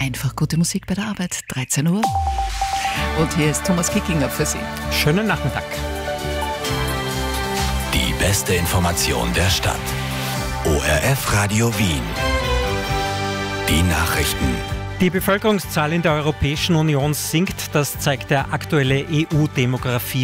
Einfach gute Musik bei der Arbeit, 13 Uhr. Und hier ist Thomas Kickinger für Sie. Schönen Nachmittag. Die beste Information der Stadt. ORF Radio Wien. Die Nachrichten. Die Bevölkerungszahl in der Europäischen Union sinkt. Das zeigt der aktuelle EU-Demografie